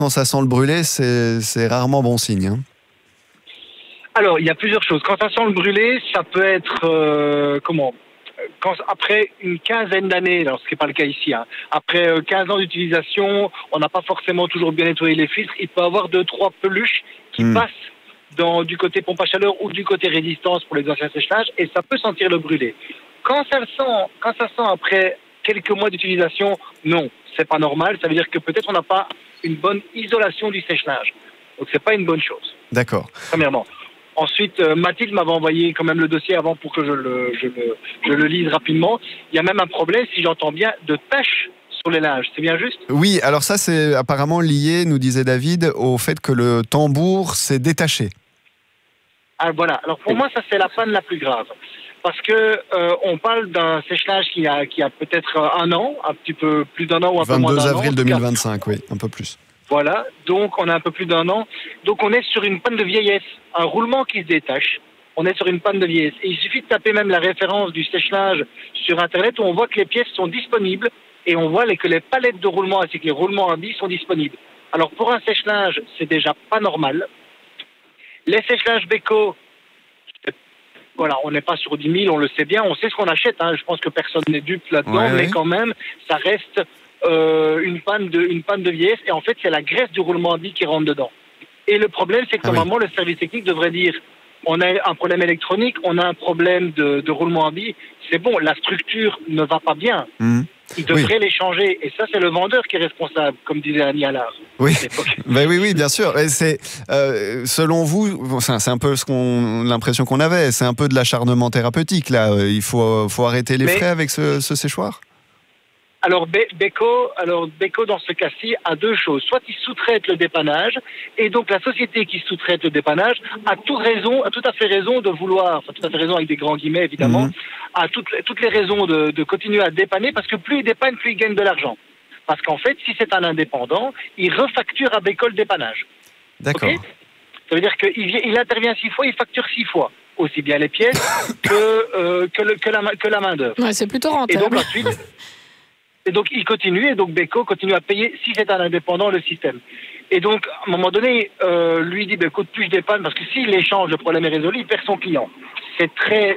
Quand ça sent le brûlé, c'est rarement bon signe. Hein. Alors, il y a plusieurs choses. Quand ça sent le brûlé, ça peut être après une quinzaine d'années, alors ce qui n'est pas le cas ici, hein, après 15 ans d'utilisation, on n'a pas forcément toujours bien nettoyé les filtres, il peut y avoir 2-3 peluches qui passent du côté pompe à chaleur ou du côté résistance pour les anciens séchages, et ça peut sentir le brûlé. Quand ça sent après quelques mois d'utilisation, non, c'est pas normal, ça veut dire que peut-être on n'a pas une bonne isolation du séchage. Donc c'est pas une bonne chose. D'accord. Premièrement. Ensuite, Mathilde m'avait envoyé quand même le dossier avant pour que je le lise rapidement. Il y a même un problème, si j'entends bien, de taches sur les linges. C'est bien juste ? Oui, alors ça c'est apparemment lié, nous disait David, au fait que le tambour s'est détaché. Ah voilà. Alors pour moi, ça c'est la panne la plus grave. Parce que on parle d'un séchage qui a peut-être un an, un petit peu plus d'un an ou un peu moins d'un an. 22 avril 2025, oui, un peu plus. Voilà, donc on a un peu plus d'un an. Donc on est sur une panne de vieillesse, un roulement qui se détache. On est sur une panne de vieillesse. Et il suffit de taper même la référence du séchage sur Internet où on voit que les pièces sont disponibles et on voit que les palettes de roulement ainsi que les roulements à billes sont disponibles. Alors pour un séchage, c'est déjà pas normal. Les séchages Beko, voilà, on n'est pas sur 10 000, on le sait bien, on sait ce qu'on achète. Hein. Je pense que personne n'est dupe là-dedans, mais quand même, ça reste une panne de vieillesse. Et en fait, c'est la graisse du roulement à billes qui rentre dedans. Et le problème, c'est que normalement, le service technique devrait dire on a un problème électronique, on a un problème de roulement à billes. C'est bon, la structure ne va pas bien. Il devrait les changer. Et ça, c'est le vendeur qui est responsable, comme disait Annie Allard. Oui, oui, bien sûr. Et c'est, selon vous, c'est un peu l'impression qu'on avait, c'est un peu de l'acharnement thérapeutique, là. Il faut arrêter les frais avec ce séchoir ? Alors Beko, dans ce cas-ci, a deux choses. Soit il sous-traite le dépannage, et donc la société qui sous-traite le dépannage a tout à fait raison de vouloir, enfin tout à fait raison avec des grands guillemets évidemment, a toutes les raisons de continuer à dépanner, parce que plus il dépanne, plus il gagne de l'argent. Parce qu'en fait, si c'est un indépendant, il refacture à Beko le dépannage. D'accord. Okay, ça veut dire qu'il intervient 6 fois, il facture 6 fois. Aussi bien les pièces que la main-d'œuvre. Ouais, c'est plutôt rentable. Et donc ensuite... Et donc, il continue, et donc Beko continue à payer, si c'est un indépendant, le système. Et donc, à un moment donné, lui dit, écoute, plus je dépanne, parce que s'il échange, le problème est résolu, il perd son client. C'est très,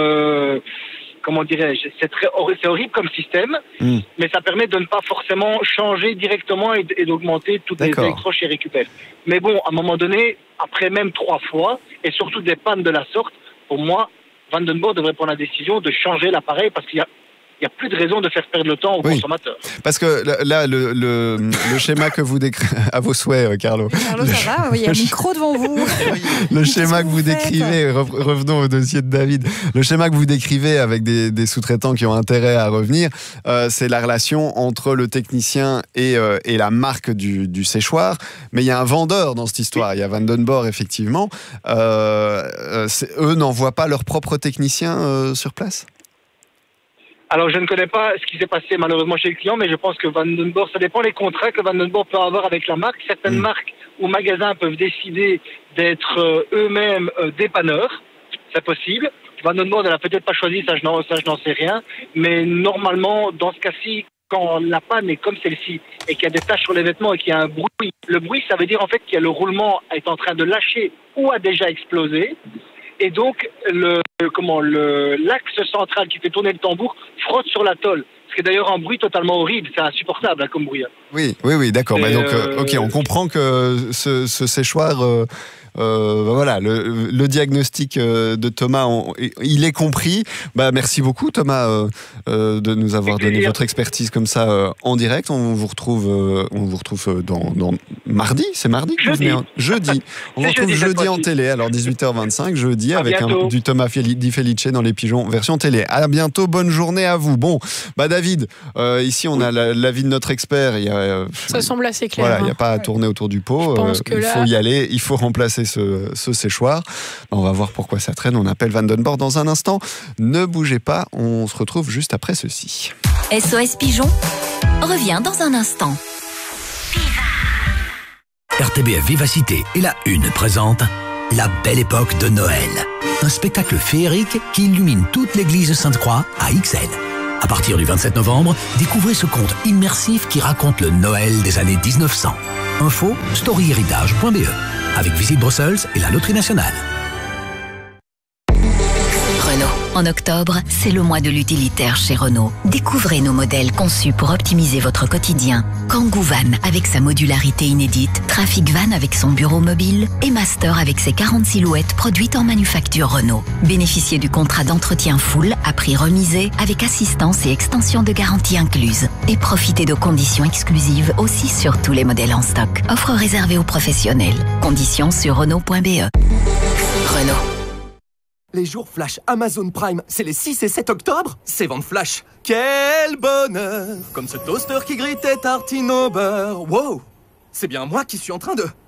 comment dirais-je, c'est horrible comme système, mais ça permet de ne pas forcément changer directement et d'augmenter toutes les électros chez Récupère. Mais bon, à un moment donné, après même 3 fois, et surtout des pannes de la sorte, pour moi, Vandenborg devrait prendre la décision de changer l'appareil, parce qu'il n'y a plus de raison de faire perdre le temps aux consommateurs. Parce que là, le schéma que vous décrivez... À vos souhaits, Carlo. Carlo, ça va ? Il y a un micro devant vous. Le schéma que vous décrivez, revenons au dossier de David, le schéma que vous décrivez avec des sous-traitants qui ont intérêt à revenir, c'est la relation entre le technicien et la marque du séchoir. Mais il y a un vendeur dans cette histoire. Il y a Vandenborg, effectivement. Eux n'envoient pas leurs propres techniciens sur place ? Alors, je ne connais pas ce qui s'est passé malheureusement chez le client, mais je pense que Vandenborg, ça dépend des contrats que Vandenborg peut avoir avec la marque. Certaines marques ou magasins peuvent décider d'être eux-mêmes dépanneurs. C'est possible. Vandenborg n'a peut-être pas choisi, ça je n'en sais rien. Mais normalement, dans ce cas-ci, quand la panne est comme celle-ci et qu'il y a des taches sur les vêtements et qu'il y a un bruit, le bruit, ça veut dire en fait que le roulement est en train de lâcher ou a déjà explosé. Et donc, l'axe central qui fait tourner le tambour frotte sur la tôle. Ce qui est d'ailleurs un bruit totalement horrible. C'est insupportable comme bruit. Oui, d'accord. Mais donc, on comprend que ce séchoir... voilà, le diagnostic de Thomas, il est compris. Merci beaucoup Thomas de nous avoir donné votre expertise comme ça en direct. On vous retrouve dans mardi, c'est mardi que jeudi. Jeudi. On vous retrouve jeudi en télé, alors 18h25 jeudi avec du Thomas Di Felice dans les Pigeons version télé. À bientôt, bonne journée à vous. Bon, David, ici on a l'avis de notre expert. Ça semble assez clair. Voilà, il n'y a pas à tourner autour du pot. Il faut y aller, il faut remplacer ce séchoir. On va voir pourquoi ça traîne. On appelle Vandenborg dans un instant. Ne bougez pas, on se retrouve juste après ceci. SOS Pigeon revient dans un instant. RTBF Vivacité et la Une présente La Belle Époque de Noël. Un spectacle féerique qui illumine toute l'église Sainte-Croix à Ixelles. À partir du 27 novembre, découvrez ce conte immersif qui raconte le Noël des années 1900. Info, storyhéritage.be. Avec Visite Bruxelles et la Loterie Nationale. Renault. En octobre, c'est le mois de l'utilitaire chez Renault. Découvrez nos modèles conçus pour optimiser votre quotidien. Kangoo Van avec sa modularité inédite, Trafic Van avec son bureau mobile et Master avec ses 40 silhouettes produites en manufacture Renault. Bénéficiez du contrat d'entretien full à prix remisé avec assistance et extension de garantie incluse. Et profitez de conditions exclusives aussi sur tous les modèles en stock. Offre réservée aux professionnels. Conditions sur Renault.be. Renault. Les jours flash Amazon Prime, c'est les 6 et 7 octobre, c'est vente flash. Quel bonheur! Comme ce toaster qui grille tes tartines au beurre. Wow! C'est bien moi qui suis en train de...